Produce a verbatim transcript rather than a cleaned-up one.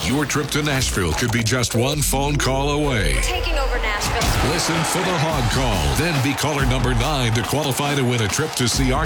Your trip to Nashville could be just one phone call away. Taking over Nashville. Listen for the Hog Call. Then be caller number nine to qualify to win a trip to see our